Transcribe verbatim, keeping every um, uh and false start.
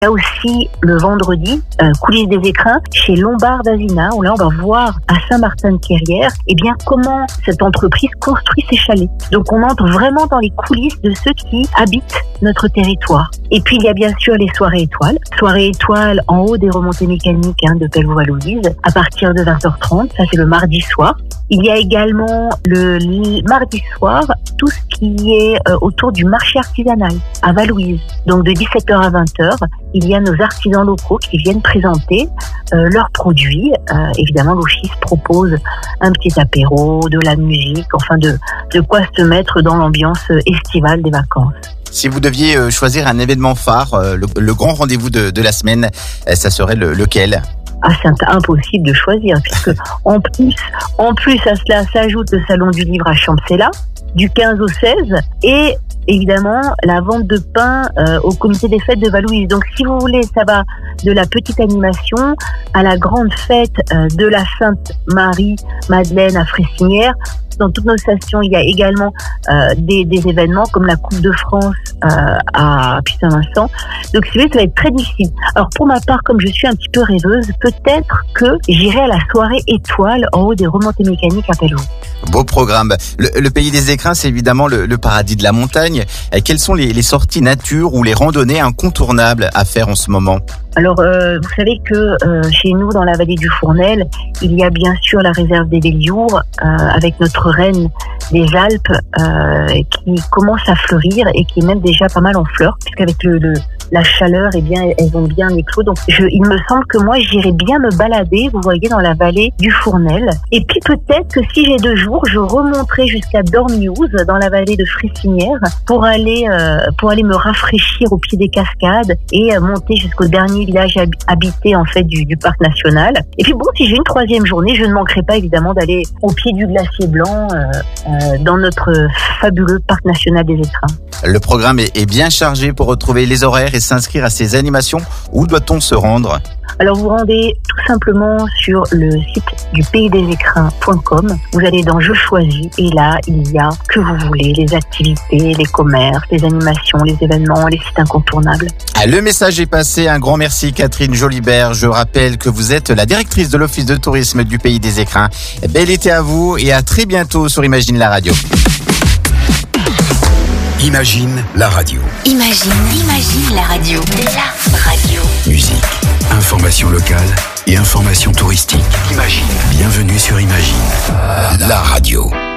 Il y a aussi le vendredi, euh, coulisses des écrins, chez Lombard d'Azina, où là on va voir à Saint-Martin-de-Querrières, eh bien comment cette entreprise construit ses chalets. Donc on entre vraiment dans les coulisses de ceux qui habitent notre territoire. Et puis il y a bien sûr les soirées étoiles. Soirées étoiles en haut des remontées mécaniques hein, de Pelvoux-Valouise, à partir de vingt heures trente, ça c'est le mardi soir. Il y a également le, le mardi soir, tout ce qui est euh, autour du marché artisanal à Valouise. Donc de dix-sept heures à vingt heures, il y a nos artisans locaux qui viennent présenter euh, leurs produits. Euh, évidemment, l'office propose un petit apéro, de la musique, enfin de, de quoi se mettre dans l'ambiance estivale des vacances. Si vous deviez choisir un événement phare, le, le grand rendez-vous de, de la semaine, ça serait le, lequel ? Ah, c'est impossible de choisir, puisque en plus, en plus à cela s'ajoute le salon du livre à Champcella, du quinze au seize, et évidemment la vente de pain euh, au comité des fêtes de Valouise. Donc si vous voulez, ça va de la petite animation à la grande fête euh, de la Sainte Marie-Madeleine à Fressinière. Dans toutes nos stations, il y a également euh, des, des événements comme la Coupe de France euh, à Puy-Saint-Vincent. Donc, si vous voulez, ça va être très difficile. Alors, pour ma part, comme je suis un petit peu rêveuse, peut-être que j'irai à la soirée étoile en haut des remontées mécaniques à Pelvoux. Beau programme. Le, le pays des écrins, c'est évidemment le, le paradis de la montagne. Et quelles sont les, les sorties nature ou les randonnées incontournables à faire en ce moment ? Alors, euh, vous savez que euh, chez nous, dans la vallée du Fournel, il y a bien sûr la réserve des Veliours, euh, avec notre reine des Alpes, euh, qui commence à fleurir et qui est même déjà pas mal en fleurs, puisqu'avec le, le la chaleur, eh bien, elles ont bien éclos. Donc, je, il me semble que moi, j'irai bien me balader, vous voyez, dans la vallée du Fournel. Et puis, peut-être que si j'ai deux jours, je remonterai jusqu'à Dormiouz, dans la vallée de Fressinière, pour aller, euh, pour aller me rafraîchir au pied des cascades et euh, monter jusqu'au dernier village hab- habité, en fait, du, du parc national. Et puis, bon, si j'ai une troisième journée, je ne manquerai pas, évidemment, d'aller au pied du glacier blanc, euh, euh, dans notre fabuleux parc national des Écrins. Le programme est, est bien chargé. Pour retrouver les horaires et s'inscrire à ces animations, où doit-on se rendre ? Alors vous rendez tout simplement sur le site du pays des écrins point com. Vous allez dans Je choisis et là il y a que vous voulez, les activités, les commerces, les animations, les événements, les sites incontournables. Ah, le message est passé. Un grand merci Catherine Jolibert. Je rappelle que vous êtes la directrice de l'Office de tourisme du pays des écrins. Bel été à vous et à très bientôt sur Imagine la radio. Imagine la radio. Imagine, imagine la radio. La radio. Musique, information locale et information touristique. Imagine. Bienvenue sur Imagine la radio.